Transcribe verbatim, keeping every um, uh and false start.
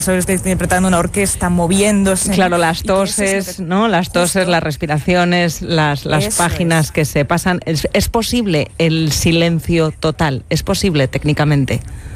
Estoy interpretando una orquesta moviéndose. Claro, las toses, ¿no? Las toses, justo. Las respiraciones, las, las páginas es. que se pasan. ¿Es, ¿Es posible el silencio total? ¿Es posible técnicamente?